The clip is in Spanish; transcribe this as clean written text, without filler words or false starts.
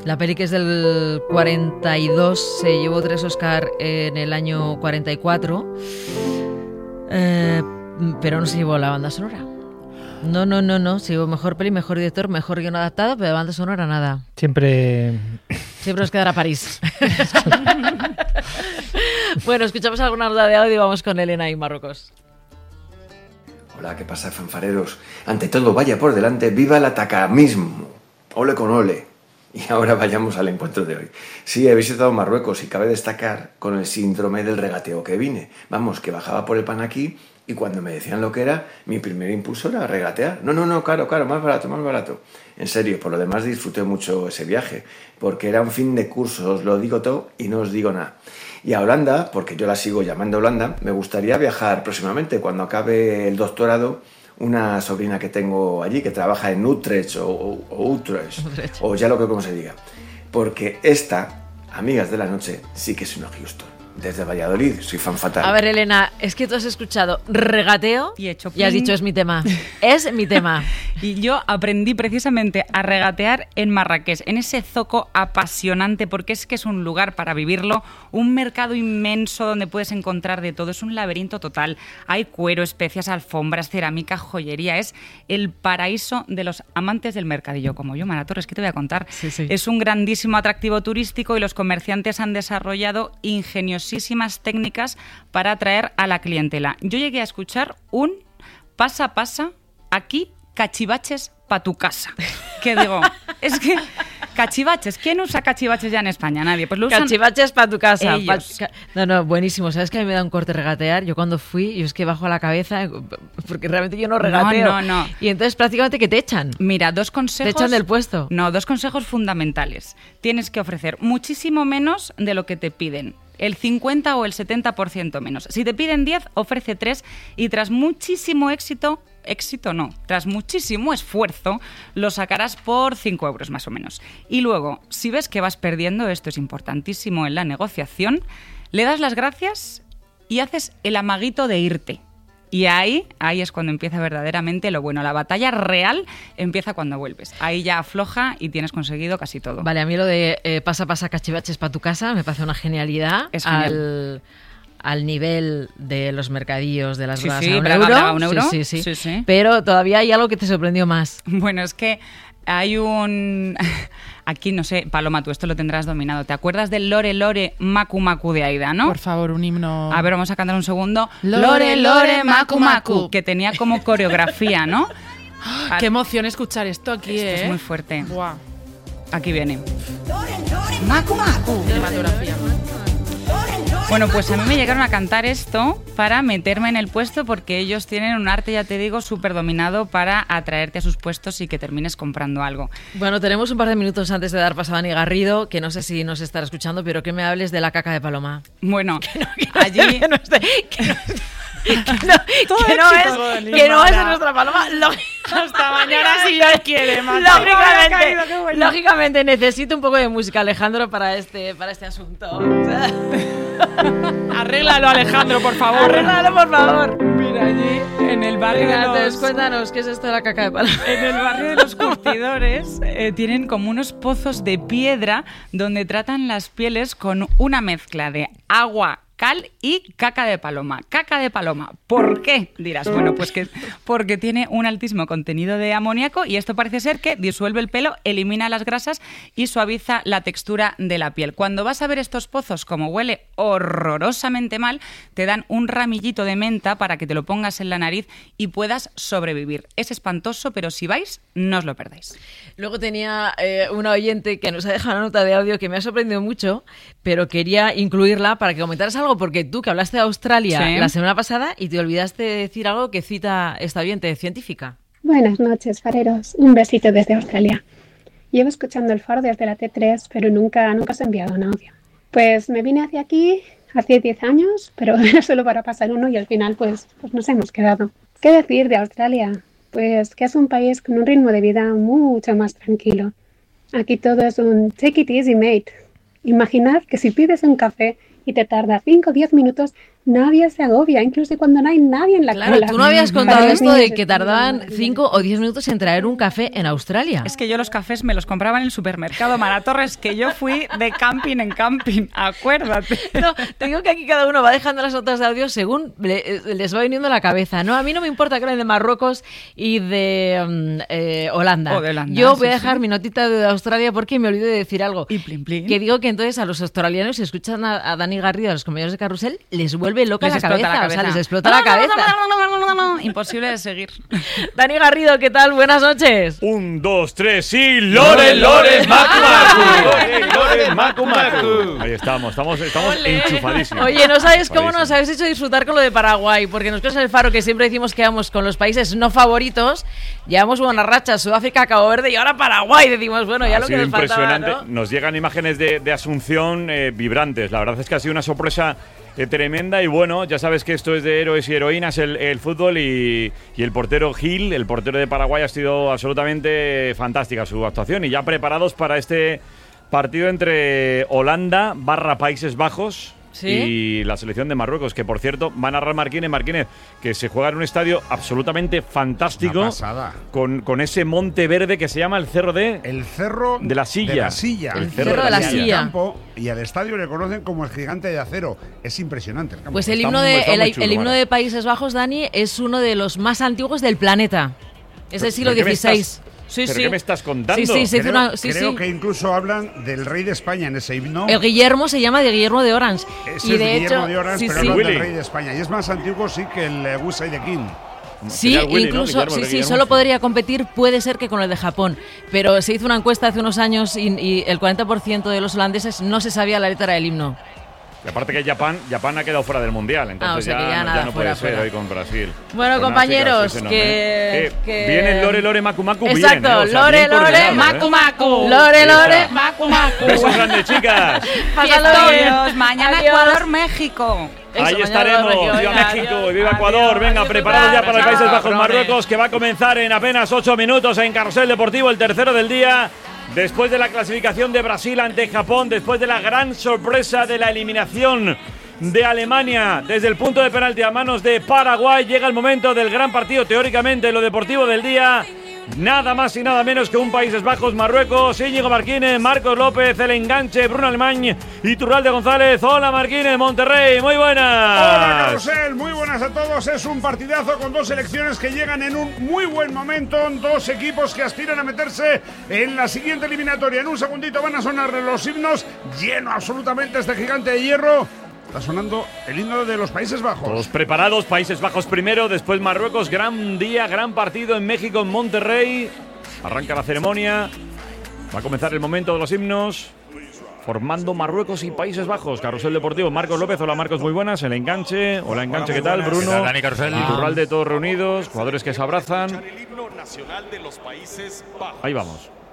La peli, que es del 42, se llevó 3 Oscar en el año 44, pero no se llevó la banda sonora. No, se llevó mejor peli, mejor director, mejor guion adaptado, pero de banda sonora nada. Siempre nos quedará París. Bueno, escuchamos alguna nota de audio y vamos con Elena y Marruecos. Hola, ¿qué pasa, fanfareros? Ante todo, vaya por delante, viva el atacamismo. Ole con ole. Y ahora vayamos al encuentro de hoy. Sí, he visitado Marruecos y cabe destacar con el síndrome del regateo que vine. Vamos, que bajaba por el pan aquí y cuando me decían lo que era, mi primer impulso era regatear. No, caro, más barato. En serio, por lo demás disfruté mucho ese viaje, porque era un fin de curso, os lo digo todo y no os digo nada. Y a Holanda, porque yo la sigo llamando Holanda, me gustaría viajar próximamente, cuando acabe el doctorado. Una sobrina que tengo allí, que trabaja en Utrecht o Utrecht, o ya lo que como se diga. Porque esta, amigas de la noche, sí que es una Houston. Desde Valladolid, soy fan fatal. A ver, Elena, es que tú has escuchado regateo y has dicho es mi tema. Es mi tema. Y yo aprendí precisamente a regatear en Marrakech, en ese zoco apasionante, porque es que es un lugar para vivirlo, un mercado inmenso donde puedes encontrar de todo, es un laberinto total. Hay cuero, especias, alfombras, cerámica, joyería, es el paraíso de los amantes del mercadillo, como yo, Mara Torres, ¿qué te voy a contar? Sí. Es un grandísimo atractivo turístico y los comerciantes han desarrollado ingeniosísimas técnicas para atraer a la clientela. Yo llegué a escuchar un pasa, aquí cachivaches pa' tu casa. ¿Qué digo? Es que cachivaches, ¿quién usa cachivaches ya en España? Nadie. Pues lo usan cachivaches para tu casa. Ellos. No, buenísimo. ¿Sabes que a mí me da un corte regatear? Yo cuando fui, yo es que bajo la cabeza, porque realmente yo no regateo. No. Y entonces prácticamente que te echan. Mira, 2 consejos. ¿Te echan del puesto? No, 2 consejos fundamentales. Tienes que ofrecer muchísimo menos de lo que te piden. El 50 o el 70% menos. Si te piden 10, ofrece 3 y tras muchísimo tras muchísimo esfuerzo, lo sacarás por 5 euros más o menos. Y luego, si ves que vas perdiendo, esto es importantísimo en la negociación, le das las gracias y haces el amaguito de irte. Y ahí es cuando empieza verdaderamente lo bueno. La batalla real empieza cuando vuelves. Ahí ya afloja y tienes conseguido casi todo. Vale, a mí lo de pasa, cachivaches para tu casa me parece una genialidad. Es genial. Al nivel de los mercadillos de las sí, bragas sí, a un euro. Sí. Pero todavía hay algo que te sorprendió más. Bueno, es que hay un... Aquí, no sé, Paloma, tú esto lo tendrás dominado. ¿Te acuerdas del Lore, Lore, Macu, Macu de Aida, no? Por favor, un himno... A ver, vamos a cantar un segundo. Lore, Lore, Macu, Macu. Que tenía como coreografía, ¿no? Qué emoción escuchar esto aquí, Esto es muy fuerte. Buah. Aquí viene. Macu, Macu. Cinematografía. Bueno, pues a mí me llegaron a cantar esto para meterme en el puesto porque ellos tienen un arte, ya te digo, súper dominado para atraerte a sus puestos y que termines comprando algo. Bueno, tenemos un par de minutos antes de dar paso a Dani Garrido, que no sé si nos estará escuchando, pero que me hables de la caca de Paloma. Bueno, allí... Que no es nuestra Paloma. Hasta mañana si Dios quiere, lógicamente necesito un poco de música, Alejandro, para este asunto. Arréglalo, Alejandro, por favor. Arréglalo, por favor. Mira, allí en el barrio de los... Cuéntanos, ¿qué es esto de la caca de Paloma? En el barrio de los curtidores tienen como unos pozos de piedra donde tratan las pieles con una mezcla de agua, cal y caca de paloma. Caca de paloma. ¿Por qué? Dirás, bueno, pues que porque tiene un altísimo contenido de amoníaco y esto parece ser que disuelve el pelo, elimina las grasas y suaviza la textura de la piel. Cuando vas a ver estos pozos, como huele horrorosamente mal, te dan un ramillito de menta para que te lo pongas en la nariz y puedas sobrevivir. Es espantoso, pero si vais, no os lo perdáis. Luego tenía una oyente que nos ha dejado una nota de audio que me ha sorprendido mucho, pero quería incluirla para que comentaras algo, porque tú que hablaste de Australia la semana pasada y te olvidaste de decir algo que cita esta oyente científica. Buenas noches, fareros. Un besito desde Australia. Llevo escuchando el faro desde la T3, pero nunca os he enviado un audio. Pues me vine hacia aquí hace 10 años, pero era solo para pasar uno y al final pues nos hemos quedado. ¿Qué decir de Australia? Pues que es un país con un ritmo de vida mucho más tranquilo. Aquí todo es un take it easy, mate. Imaginad que si pides un café y te tarda 5 o 10 minutos, nadie se agobia, incluso cuando no hay nadie en la cola. Tú no habías contado esto de que tardaban 5 o 10 minutos en traer un café en Australia. Es que yo los cafés me los compraba en el supermercado Mara Torres, que yo fui de camping en camping, acuérdate. No, te digo que aquí cada uno va dejando las notas de audio según les va viniendo a la cabeza, ¿no? A mí no me importa que hablen de Marruecos y de Holanda. O de Holanda. Yo voy a dejar mi notita de Australia porque me olvidé de decir algo. Y plin, plin. Que digo que entonces a los australianos, si escuchan a Dani Garrido, a los compañeros de Carrusel, les vuelve loca la cabeza. O sea, les explota la cabeza. Imposible de seguir. Dani Garrido, ¿qué tal? Buenas noches. 1, 2, 3 y ¡Lore, lore, macu, macu! ¡Lore, lore, macu, macu! Ahí estamos enchufadísimos. Oye, no sabéis cómo nos habéis hecho disfrutar con lo de Paraguay, porque nosotros en el Faro, que siempre decimos que vamos con los países no favoritos, llevamos buena racha, Sudáfrica, Cabo Verde y ahora Paraguay. Decimos, bueno, ya lo que nos faltaba, ¿no? Nos llegan imágenes de Asunción vibrantes. La verdad es que ha sido una sorpresa tremenda y bueno, ya sabes que esto es de héroes y heroínas el fútbol y el portero Gil, el portero de Paraguay, ha sido absolutamente fantástica su actuación y ya preparados para este partido entre Holanda / Países Bajos. ¿Sí? Y la selección de Marruecos, que por cierto va a narrar Martínez, que se juega en un estadio absolutamente fantástico, con ese monte verde que se llama el Cerro de la Silla. El Cerro de la Silla. Campo, y al estadio le conocen como el Gigante de Acero. Es impresionante el campo. Pues el himno de Países Bajos, Dani, es uno de los más antiguos del planeta. Es del siglo XVI. ¿Pero qué me estás contando? Creo que incluso hablan del rey de España en ese himno. El Guillermo se llama de Guillermo de Orange. Ese es Guillermo de Orange, pero hablan del rey de España. Y es más antiguo, sí, que el Gusai de King. Sí, incluso, ¿no? Solo podría competir, puede ser que con el de Japón. Pero se hizo una encuesta hace unos años y el 40% de los holandeses no se sabía la letra del himno. Y aparte que Japón ha quedado fuera del Mundial, entonces o sea ya no puede ser hoy con Brasil. Bueno, compañeros, que viene el lore, macu, macu. Exacto, bien, lore, macu, macu. Lore, macu, macu. Besos grandes, chicas. Pásalo bien. Mañana Ecuador-México. Ahí estaremos, viva México y viva Ecuador. Venga, preparados ya para el Países Bajos Marruecos, que va a comenzar en apenas 8 minutos en Carrusel Deportivo, el tercero del día. Después de la clasificación de Brasil ante Japón, después de la gran sorpresa de la eliminación de Alemania desde el punto de penalti a manos de Paraguay, llega el momento del gran partido, teóricamente lo deportivo del día. Nada más y nada menos que un Países Bajos Marruecos. Íñigo Marquínez, Marcos López, el enganche, Bruno Alemán y Turralde González. Hola Marquínez, Monterrey, muy buenas. Hola Carrusel, muy buenas a todos. Es un partidazo con dos selecciones que llegan en un muy buen momento, dos equipos que aspiran a meterse en la siguiente eliminatoria. En un segundito van a sonar los himnos, lleno absolutamente este Gigante de Hierro. Está sonando el himno de los Países Bajos. Todos preparados, Países Bajos primero, después Marruecos. Gran día, gran partido en México, en Monterrey. Arranca la ceremonia. Va a comenzar el momento de los himnos. Formando Marruecos y Países Bajos. Carrusel Deportivo, Marcos López. Hola Marcos, muy buenas. El enganche. Hola enganche, ¿qué tal? Bruno. ¿Qué tal, Dani Carrusel? Iturralde, todos reunidos. Jugadores que se abrazan. El himno nacional de los Países Bajos. Ahí vamos.